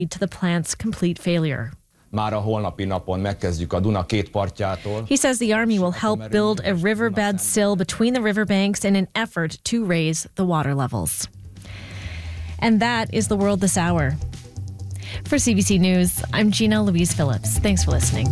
to the plant's complete failure. Már a holnapi napon megkezdjük a Duna két partjától. He says the Army will help build a riverbed sill between the riverbanks in an effort to raise the water levels. And that is the world this hour. For CBC News, I'm Gina Louise Phillips. Thanks for listening.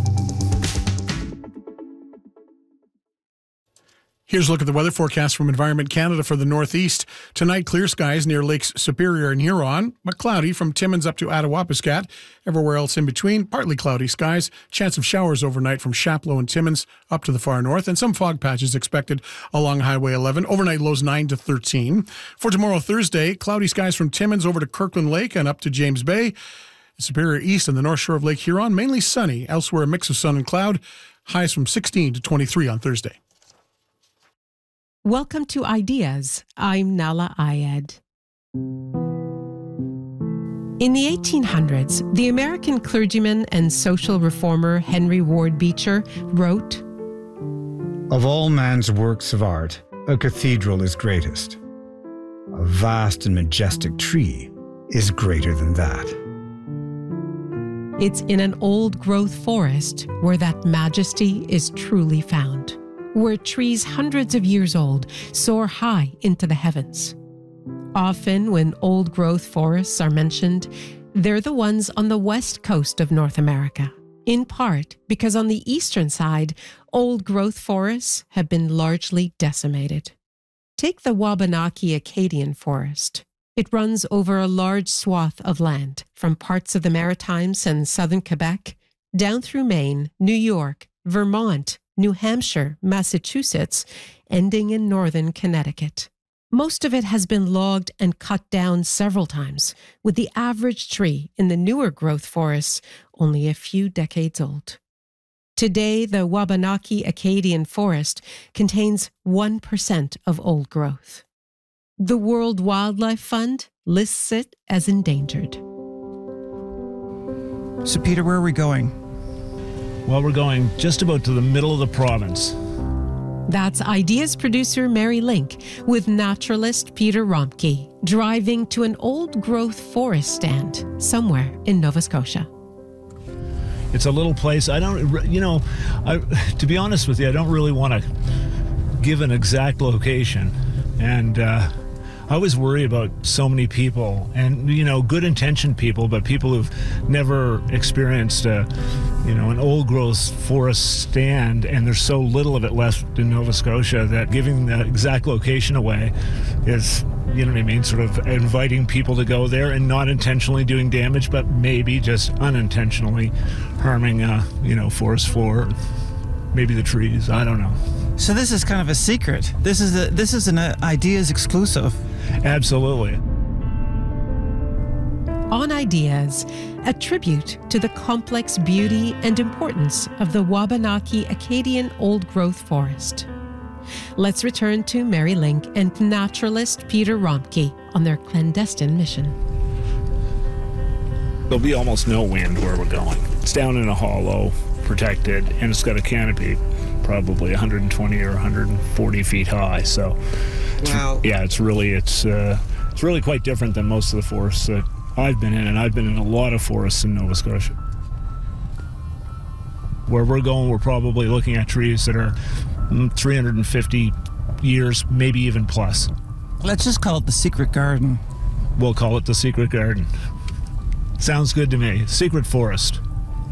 Here's a look at the weather forecast from Environment Canada for the Northeast. Tonight, clear skies near Lakes Superior and Huron, but cloudy from Timmins up to Attawapiskat. Everywhere else in between, partly cloudy skies. Chance of showers overnight from Chapleau and Timmins up to the far north, and some fog patches expected along Highway 11. Overnight lows 9 to 13. For tomorrow, Thursday, cloudy skies from Timmins over to Kirkland Lake and up to James Bay. Superior east and the north shore of Lake Huron, mainly sunny. Elsewhere, a mix of sun and cloud. Highs from 16 to 23 on Thursday. Welcome to Ideas. I'm Nala Ayed. In the 1800s, the American clergyman and social reformer Henry Ward Beecher wrote, "Of all man's works of art, a cathedral is greatest. A vast and majestic tree is greater than that." It's in an old-growth forest where that majesty is truly found, where trees hundreds of years old soar high into the heavens. Often when old-growth forests are mentioned, they're the ones on the west coast of North America, in part because on the eastern side, old-growth forests have been largely decimated. Take the Wabanaki Acadian Forest. It runs over a large swath of land, from parts of the Maritimes and southern Quebec, down through Maine, New York, Vermont, New Hampshire, Massachusetts, ending in northern Connecticut. Most of it has been logged and cut down several times, with the average tree in the newer growth forests only a few decades old. Today, the Wabanaki Acadian Forest contains 1% of old growth. The World Wildlife Fund lists it as endangered. So, Peter, where are we going? Well, we're going just about to the middle of the province. That's Ideas producer Mary Link with naturalist Peter Romke, driving to an old-growth forest stand somewhere in Nova Scotia. It's a little place. To be honest with you, I don't really want to give an exact location. And I always worry about so many people and, good-intentioned people, but people who've never experienced an old-growth forest stand, and there's so little of it left in Nova Scotia that giving the exact location away is, sort of inviting people to go there and not intentionally doing damage, but maybe just unintentionally harming, forest floor, maybe the trees, I don't know. So this is kind of a secret. This is an Ideas exclusive. Absolutely. On Ideas, a tribute to the complex beauty and importance of the Wabanaki Acadian old-growth forest. Let's return to Mary Link and naturalist Peter Romke on their clandestine mission. There'll be almost no wind where we're going. It's down in a hollow, protected, and it's got a canopy probably 120 or 140 feet high. So, wow. It's really quite different than most of the forests that I've been in, and I've been in a lot of forests in Nova Scotia. Where we're going, we're probably looking at trees that are 350 years, maybe even plus. Let's just call it the Secret Garden. We'll call it the Secret Garden. Sounds good to me. Secret forest.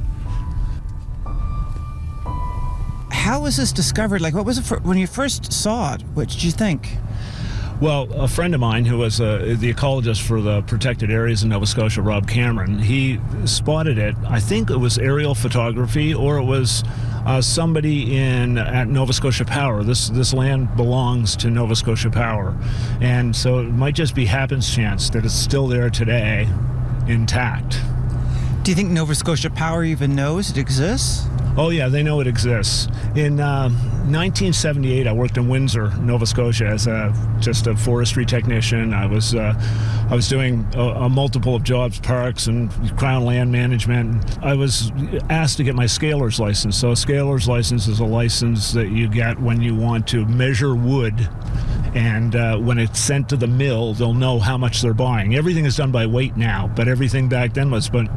How was this discovered? Like, what was it when you first saw it? What did you think? Well, a friend of mine who was the ecologist for the protected areas in Nova Scotia, Rob Cameron, he spotted it. I think it was aerial photography, or it was somebody at Nova Scotia Power. This land belongs to Nova Scotia Power, and so it might just be happenstance that it's still there today, intact. Do you think Nova Scotia Power even knows it exists? Oh, yeah, they know it exists. In 1978, I worked in Windsor, Nova Scotia, as just a forestry technician. I was doing a multiple of jobs, parks and Crown land management. I was asked to get my scaler's license. So a scaler's license is a license that you get when you want to measure wood. And when it's sent to the mill, they'll know how much they're buying. Everything is done by weight now, but everything back then was